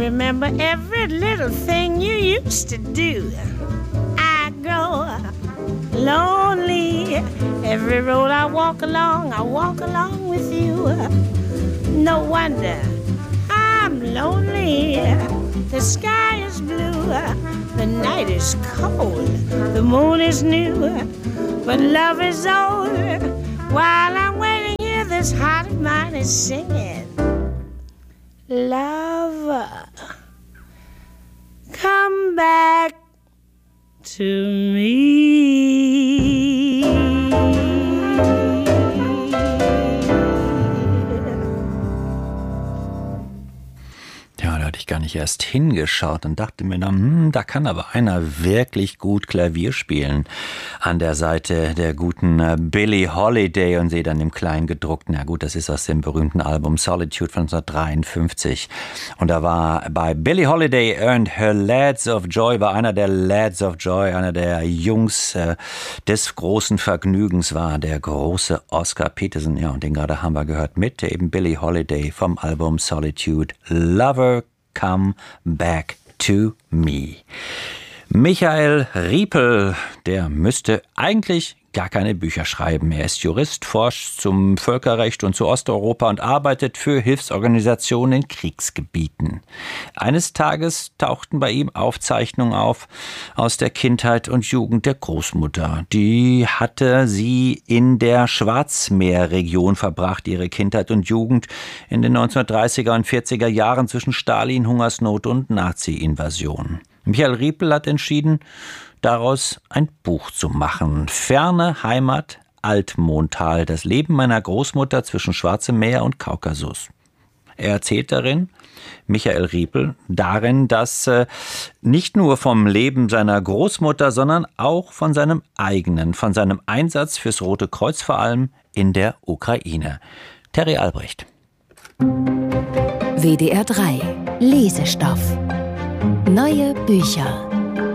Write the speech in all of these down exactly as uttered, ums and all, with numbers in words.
remember every little thing you used to do. I grow lonely. Every road I walk along, I walk along with you. No wonder I'm lonely. The sky is blue, the night is cold, the moon is new, but love is old. While I'm waiting here, this heart of mine is singing. Lover, come back to me. Ja, da hatte ich gar nicht erst hingeschaut und dachte mir dann, hm, da kann aber einer wirklich gut Klavier spielen an der Seite der guten äh, Billie Holiday, und sehe dann im Kleingedruckten, na gut, das ist aus dem berühmten Album Solitude von neunzehnhundertdreiundfünfzig. Und da war bei Billie Holiday and Her Lads of Joy, war einer der Lads of Joy, einer der Jungs äh, des großen Vergnügens, war der große Oscar Peterson. Ja, und den gerade haben wir gehört mit eben Billie Holiday vom Album Solitude, Lover, Come Back to Me. Michael Riepel, der müsste eigentlich gar keine Bücher schreiben. Er ist Jurist, forscht zum Völkerrecht und zu Osteuropa und arbeitet für Hilfsorganisationen in Kriegsgebieten. Eines Tages tauchten bei ihm Aufzeichnungen auf aus der Kindheit und Jugend der Großmutter. Die hatte sie in der Schwarzmeerregion verbracht, ihre Kindheit und Jugend in den neunzehnhundertdreißiger und vierziger Jahren zwischen Stalin, Hungersnot und Nazi-Invasion. Michael Riepel hat entschieden, daraus ein Buch zu machen. Ferne Heimat, Altmontal, das Leben meiner Großmutter zwischen Schwarzem Meer und Kaukasus. Er erzählt darin, Michael Riepel, darin, dass äh, nicht nur vom Leben seiner Großmutter, sondern auch von seinem eigenen, von seinem Einsatz fürs Rote Kreuz, vor allem in der Ukraine. Terry Albrecht. W D R drei Lesestoff. Neue Bücher.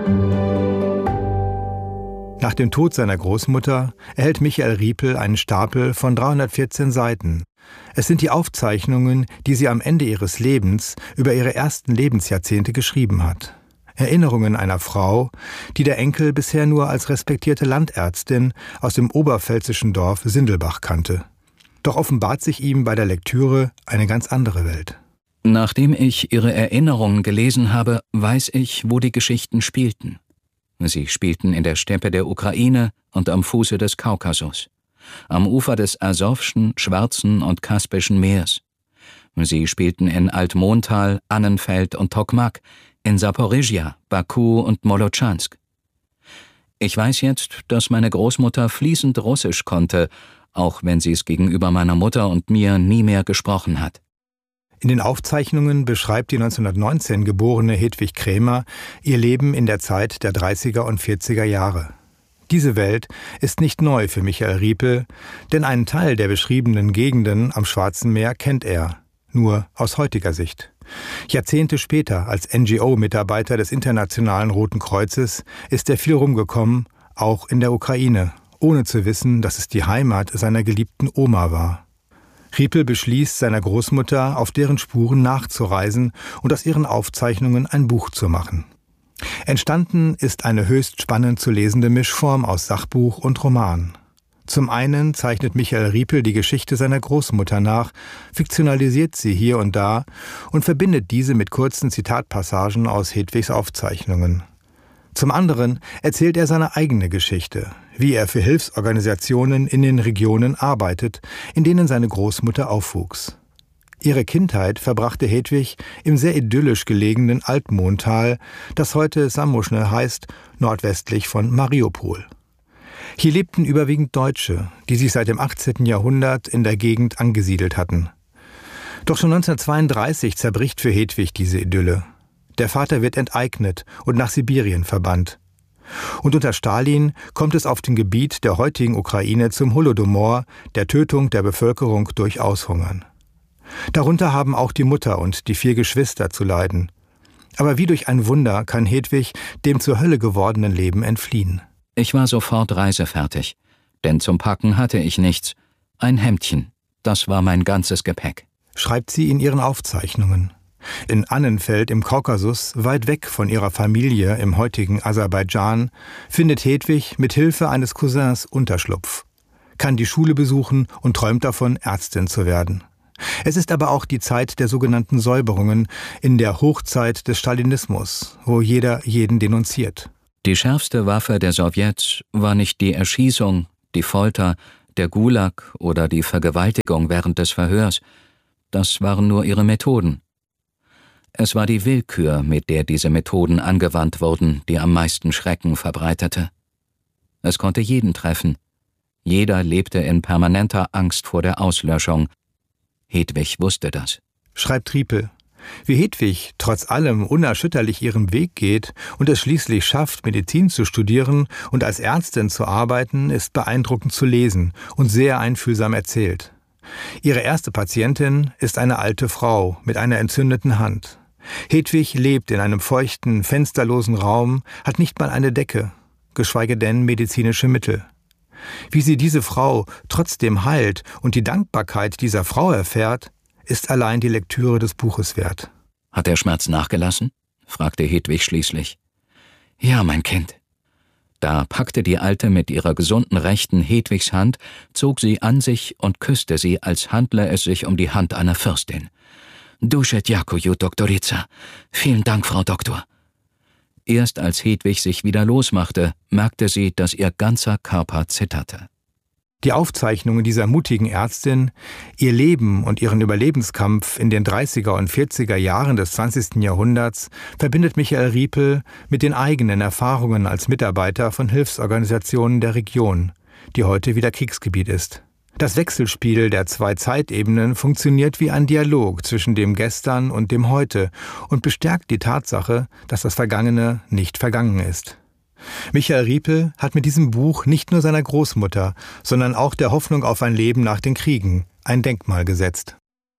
Nach dem Tod seiner Großmutter erhält Michael Riepel einen Stapel von dreihundertvierzehn Seiten. Es sind die Aufzeichnungen, die sie am Ende ihres Lebens über ihre ersten Lebensjahrzehnte geschrieben hat. Erinnerungen einer Frau, die der Enkel bisher nur als respektierte Landärztin aus dem oberpfälzischen Dorf Sindelbach kannte. Doch offenbart sich ihm bei der Lektüre eine ganz andere Welt. Nachdem ich ihre Erinnerungen gelesen habe, weiß ich, wo die Geschichten spielten. Sie spielten in der Steppe der Ukraine und am Fuße des Kaukasus, am Ufer des Asowschen, Schwarzen und Kaspischen Meers. Sie spielten in Altmontal, Annenfeld und Tokmak, in Saporizhia, Baku und Molotschansk. Ich weiß jetzt, dass meine Großmutter fließend Russisch konnte, auch wenn sie es gegenüber meiner Mutter und mir nie mehr gesprochen hat. In den Aufzeichnungen beschreibt die neunzehnhundertneunzehn geborene Hedwig Krämer ihr Leben in der Zeit der dreißiger und vierziger Jahre. Diese Welt ist nicht neu für Michael Riepel, denn einen Teil der beschriebenen Gegenden am Schwarzen Meer kennt er, nur aus heutiger Sicht. Jahrzehnte später, als N G O-Mitarbeiter des Internationalen Roten Kreuzes, ist er viel rumgekommen, auch in der Ukraine, ohne zu wissen, dass es die Heimat seiner geliebten Oma war. Riepel beschließt, seiner Großmutter auf deren Spuren nachzureisen und aus ihren Aufzeichnungen ein Buch zu machen. Entstanden ist eine höchst spannend zu lesende Mischform aus Sachbuch und Roman. Zum einen zeichnet Michael Riepel die Geschichte seiner Großmutter nach, fiktionalisiert sie hier und da und verbindet diese mit kurzen Zitatpassagen aus Hedwigs Aufzeichnungen. Zum anderen erzählt er seine eigene Geschichte, wie er für Hilfsorganisationen in den Regionen arbeitet, in denen seine Großmutter aufwuchs. Ihre Kindheit verbrachte Hedwig im sehr idyllisch gelegenen Altmontal, das heute Samoschne heißt, nordwestlich von Mariupol. Hier lebten überwiegend Deutsche, die sich seit dem achtzehnten Jahrhundert in der Gegend angesiedelt hatten. Doch schon neunzehnhundertzweiunddreißig zerbricht für Hedwig diese Idylle. Der Vater wird enteignet und nach Sibirien verbannt. Und unter Stalin kommt es auf dem Gebiet der heutigen Ukraine zum Holodomor, der Tötung der Bevölkerung durch Aushungern. Darunter haben auch die Mutter und die vier Geschwister zu leiden. Aber wie durch ein Wunder kann Hedwig dem zur Hölle gewordenen Leben entfliehen. Ich war sofort reisefertig, denn zum Packen hatte ich nichts. Ein Hemdchen, das war mein ganzes Gepäck. Schreibt sie in ihren Aufzeichnungen. In Annenfeld im Kaukasus, weit weg von ihrer Familie im heutigen Aserbaidschan, findet Hedwig mit Hilfe eines Cousins Unterschlupf, kann die Schule besuchen und träumt davon, Ärztin zu werden. Es ist aber auch die Zeit der sogenannten Säuberungen in der Hochzeit des Stalinismus, wo jeder jeden denunziert. Die schärfste Waffe der Sowjets war nicht die Erschießung, die Folter, der Gulag oder die Vergewaltigung während des Verhörs. Das waren nur ihre Methoden. Es war die Willkür, mit der diese Methoden angewandt wurden, die am meisten Schrecken verbreitete. Es konnte jeden treffen. Jeder lebte in permanenter Angst vor der Auslöschung. Hedwig wusste das. Schreibt Riepel. Wie Hedwig trotz allem unerschütterlich ihren Weg geht und es schließlich schafft, Medizin zu studieren und als Ärztin zu arbeiten, ist beeindruckend zu lesen und sehr einfühlsam erzählt. Ihre erste Patientin ist eine alte Frau mit einer entzündeten Hand. Hedwig lebt in einem feuchten, fensterlosen Raum, hat nicht mal eine Decke, geschweige denn medizinische Mittel. Wie sie diese Frau trotzdem heilt und die Dankbarkeit dieser Frau erfährt, ist allein die Lektüre des Buches wert. »Hat der Schmerz nachgelassen?« fragte Hedwig schließlich. »Ja, mein Kind.« Da packte die Alte mit ihrer gesunden Rechten Hedwigs Hand, zog sie an sich und küsste sie, als handle es sich um die Hand einer Fürstin. »Duše ďakuju, Doktorica. Vielen Dank, Frau Doktor.« Erst als Hedwig sich wieder losmachte, merkte sie, dass ihr ganzer Körper zitterte. Die Aufzeichnungen dieser mutigen Ärztin, ihr Leben und ihren Überlebenskampf in den dreißiger und vierziger Jahren des zwanzigsten Jahrhunderts verbindet Michael Riepel mit den eigenen Erfahrungen als Mitarbeiter von Hilfsorganisationen der Region, die heute wieder Kriegsgebiet ist. Das Wechselspiel der zwei Zeitebenen funktioniert wie ein Dialog zwischen dem Gestern und dem Heute und bestärkt die Tatsache, dass das Vergangene nicht vergangen ist. Michael Riepel hat mit diesem Buch nicht nur seiner Großmutter, sondern auch der Hoffnung auf ein Leben nach den Kriegen ein Denkmal gesetzt.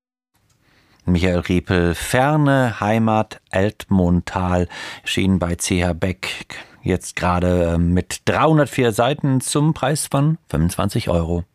Michael Riepel, Ferne Heimat Eltmontal, erschienen bei C H Beck, jetzt gerade mit dreihundertvier Seiten zum Preis von fünfundzwanzig Euro.